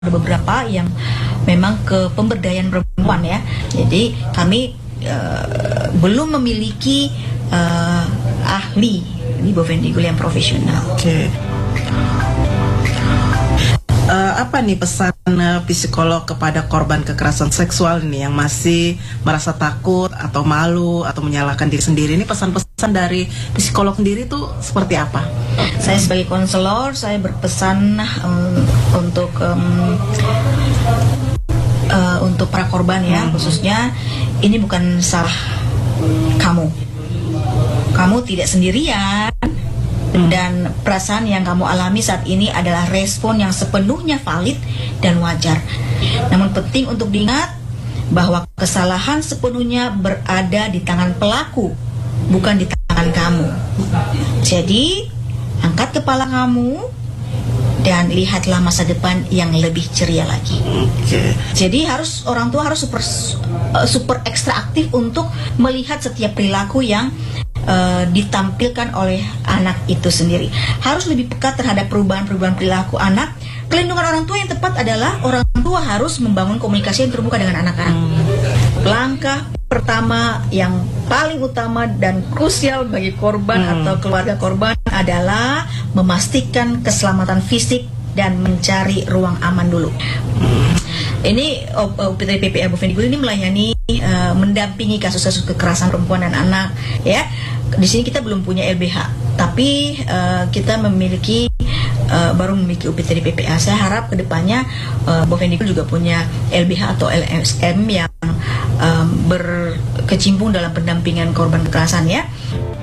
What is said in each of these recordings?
ada beberapa yang memang ke pemberdayaan perempuan ya. Jadi kami belum memiliki ahli di Bovendigul yang profesional. Oke. Apa nih pesan psikolog kepada korban kekerasan seksual nih yang masih merasa takut atau malu atau menyalahkan diri sendiri? Ini pesan-pesan dari psikolog sendiri tuh seperti apa? Saya sebagai konselor, saya berpesan untuk para korban ya, khususnya ini bukan salah kamu. Kamu tidak sendirian. Dan perasaan yang kamu alami saat ini adalah respon yang sepenuhnya valid dan wajar. Namun penting untuk diingat bahwa kesalahan sepenuhnya berada di tangan pelaku, bukan di tangan kamu. Jadi, angkat kepala kamu dan lihatlah masa depan yang lebih ceria lagi. Jadi orang tua harus super ekstra aktif untuk melihat setiap perilaku yang ditampilkan oleh anak itu sendiri. Harus lebih peka terhadap perubahan-perubahan perilaku anak. Pelindungan orang tua yang tepat adalah orang tua harus membangun komunikasi yang terbuka dengan anak-anak. Langkah pertama yang paling utama dan krusial bagi korban atau keluarga korban adalah memastikan keselamatan fisik dan mencari ruang aman dulu. Ini UPT PPA Bovendigul ini melayani mendampingi kasus-kasus kekerasan perempuan dan anak ya. Di sini kita belum punya LBH, tapi kita baru memiliki UPT PPA. Saya harap kedepannya Bovendigul juga punya LBH atau LSM yang berkecimpung dalam pendampingan korban kekerasan ya.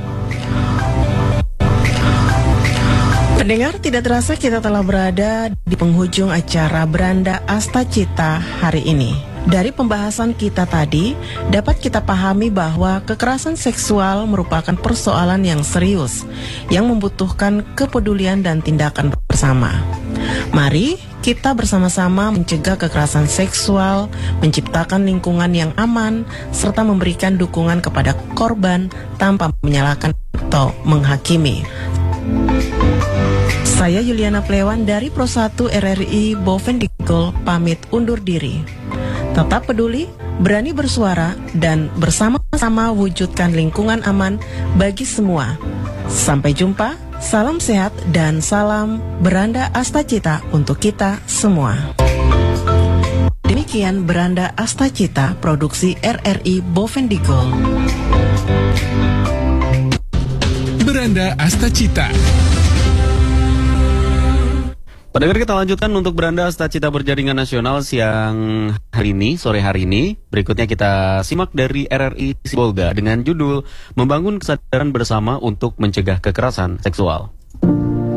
Pendengar, tidak terasa kita telah berada di penghujung acara Beranda Astacita hari ini. Dari pembahasan kita tadi, dapat kita pahami bahwa kekerasan seksual merupakan persoalan yang serius, yang membutuhkan kepedulian dan tindakan bersama. Mari kita bersama-sama mencegah kekerasan seksual, menciptakan lingkungan yang aman, serta memberikan dukungan kepada korban tanpa menyalahkan atau menghakimi. Saya Yuliana Plewan dari Pro 1 RRI Bovendigul pamit undur diri. Tetap peduli, berani bersuara, dan bersama-sama wujudkan lingkungan aman bagi semua. Sampai jumpa, salam sehat dan salam Beranda Astacita untuk kita semua. Demikian Beranda Astacita, produksi RRI Bovendigul. Beranda Astacita. Pendengar, kita lanjutkan untuk Beranda Astacita Berjaringan Nasional siang hari ini, sore hari ini. Berikutnya kita simak dari RRI Sibolga dengan judul Membangun Kesadaran Bersama untuk Mencegah Kekerasan Seksual.